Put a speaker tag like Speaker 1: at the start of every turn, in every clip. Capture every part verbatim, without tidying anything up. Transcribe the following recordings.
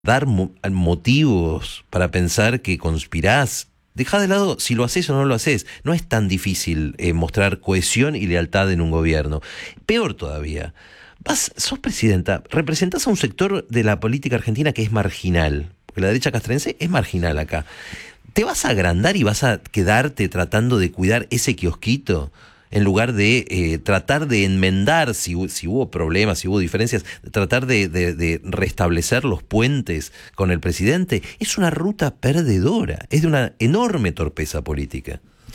Speaker 1: dar mo- motivos para pensar que conspirás. Dejá de lado si lo haces o no lo haces. No es tan difícil eh, mostrar cohesión y lealtad en un gobierno. Peor todavía, vas, sos presidenta, representás a un sector de la política argentina que es marginal, porque la derecha castrense es marginal acá. ¿Te vas a agrandar y vas a quedarte tratando de cuidar ese kiosquito? En lugar de eh, tratar de enmendar, si, si hubo problemas, si hubo diferencias, tratar de, de, de restablecer los puentes con el presidente, es una ruta perdedora, es de una enorme torpeza política.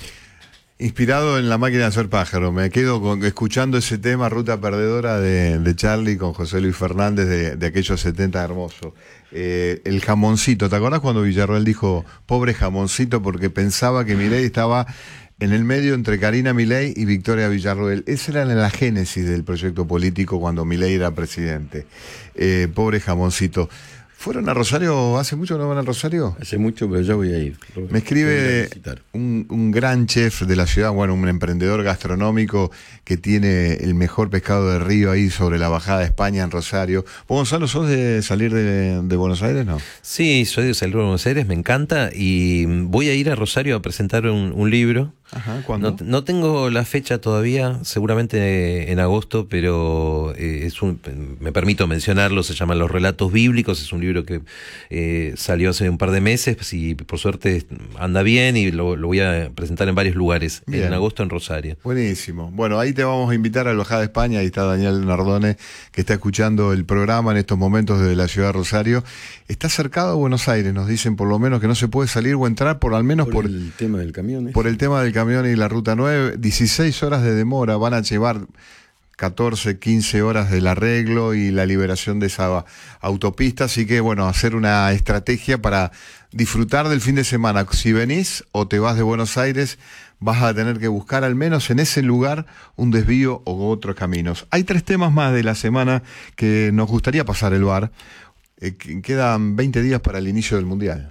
Speaker 2: Inspirado en La máquina de hacer pájaro, me quedo con, escuchando ese tema, Ruta Perdedora de, de Charlie con José Luis Fernández de, de aquellos setenta hermosos. Eh, el jamoncito, ¿te acordás cuando Villarroel dijo, pobre jamoncito, porque pensaba que Milei estaba en el medio entre Karina Milei y Victoria Villarroel? Esa era la génesis del proyecto político cuando Milei era presidente. Eh, pobre jamoncito. ¿Fueron a Rosario? ¿Hace mucho que no van a Rosario?
Speaker 3: Hace mucho, pero ya voy a ir.
Speaker 2: Me escribe un, un gran chef de la ciudad, bueno, un emprendedor gastronómico que tiene el mejor pescado de río ahí sobre la bajada de España en Rosario. ¿Vos, Gonzalo, sos de salir de, de Buenos Aires, no?
Speaker 1: Sí, soy de salir de Buenos Aires, me encanta, y voy a ir a Rosario a presentar un, un libro.
Speaker 2: Ajá, ¿cuándo?
Speaker 1: No, no tengo la fecha todavía, seguramente en agosto, pero eh, es un, me permito mencionarlo, se llama Los Relatos Bíblicos, es un libro que eh, salió hace un par de meses y por suerte anda bien y lo, lo voy a presentar en varios lugares, bien. En agosto en Rosario.
Speaker 2: Buenísimo. Bueno, ahí te vamos a invitar a la Bajada de España, ahí está Daniel Nardone, que está escuchando el programa en estos momentos desde la ciudad de Rosario. Está cercado a Buenos Aires, nos dicen por lo menos que no se puede salir o entrar, por al menos por,
Speaker 3: por el tema del camión. ¿eh?
Speaker 2: Por el tema del camión y la ruta nueve, dieciséis horas de demora, van a llevar catorce, quince horas del arreglo y la liberación de esa autopista, así que bueno, hacer una estrategia para disfrutar del fin de semana. Si venís o te vas de Buenos Aires, vas a tener que buscar al menos en ese lugar un desvío o otros caminos. Hay tres temas más de la semana que nos gustaría pasar el bar. Eh, quedan veinte días para el inicio del Mundial.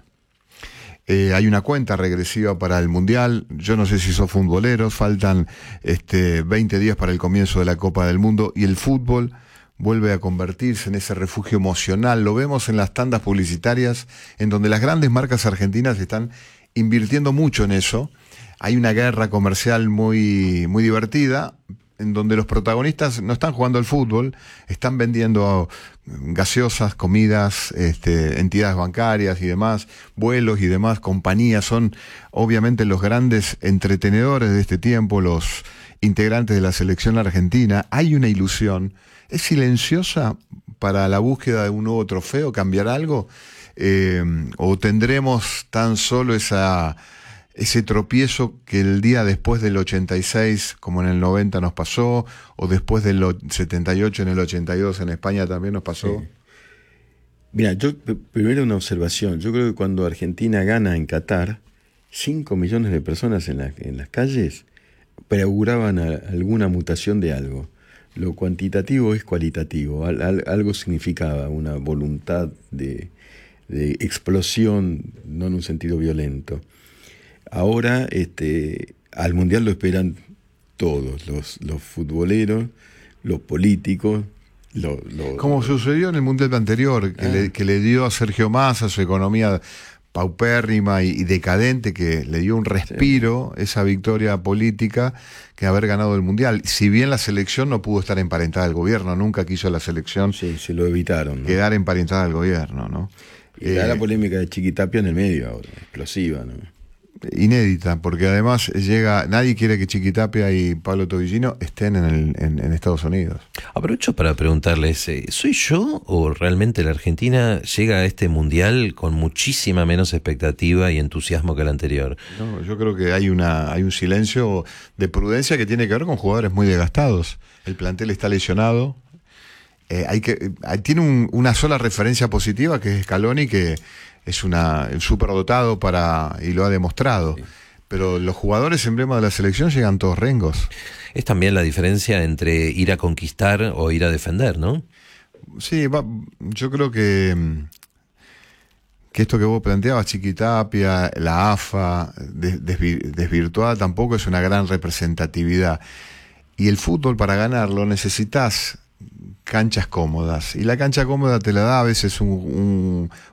Speaker 2: Eh, hay una cuenta regresiva para el Mundial. Yo no sé si sos futboleros, faltan este, veinte días para el comienzo de la Copa del Mundo y el fútbol vuelve a convertirse en ese refugio emocional. Lo vemos en las tandas publicitarias en donde las grandes marcas argentinas están invirtiendo mucho en eso. Hay una guerra comercial muy, muy divertida, en donde los protagonistas no están jugando al fútbol, están vendiendo gaseosas, comidas, este, entidades bancarias y demás, vuelos y demás, compañías. Son obviamente los grandes entretenedores de este tiempo, los integrantes de la selección argentina. Hay una ilusión, es silenciosa para la búsqueda de un nuevo trofeo, cambiar algo, eh, o tendremos tan solo esa... ese tropiezo que el día después del ochenta y seis, como en el noventa nos pasó, o después del setenta y ocho en el ochenta y dos en España también nos pasó.
Speaker 3: Sí. Mira, yo primero una observación. Yo creo que cuando Argentina gana en Qatar, cinco millones de personas en, la, en las calles preauguraban a, alguna mutación de algo. Lo cuantitativo es cualitativo. Al, al, algo significaba una voluntad de, de explosión, no en un sentido violento. Ahora este, al Mundial lo esperan todos, los, los futboleros, los políticos. Lo, lo,
Speaker 2: Como
Speaker 3: lo,
Speaker 2: sucedió en el Mundial anterior, que, ah. le, que le dio a Sergio Massa su economía paupérrima y, y decadente, que le dio un respiro, sí. Esa victoria política que haber ganado el Mundial. Si bien la selección no pudo estar emparentada al gobierno, nunca quiso la selección
Speaker 3: sí, se lo evitaron, ¿no?
Speaker 2: Quedar emparentada al gobierno, ¿no?
Speaker 3: Y está eh, la polémica de Chiquitapia en el medio ahora, explosiva, ¿no?
Speaker 2: Inédita, porque además llega, nadie quiere que Chiquitapia y Pablo Tobillino estén en, el, en, en Estados Unidos.
Speaker 1: Aprovecho para preguntarles, ¿soy yo o realmente la Argentina llega a este mundial con muchísima menos expectativa y entusiasmo que el anterior?
Speaker 2: No, yo creo que hay una hay un silencio de prudencia que tiene que ver con jugadores muy desgastados. El plantel está lesionado. Eh, hay que eh, tiene un, una sola referencia positiva, que es Scaloni, que es una un superdotado para y lo ha demostrado. Sí. Pero los jugadores emblema de la selección llegan todos rengos.
Speaker 1: Es también la diferencia entre ir a conquistar o ir a defender, ¿no?
Speaker 2: Sí, va, yo creo que que esto que vos planteabas, Chiquitapia, la A F A, des, desvir, desvirtuada, tampoco es una gran representatividad. Y el fútbol, para ganarlo, necesitas canchas cómodas. Y la cancha cómoda te la da a veces un, un,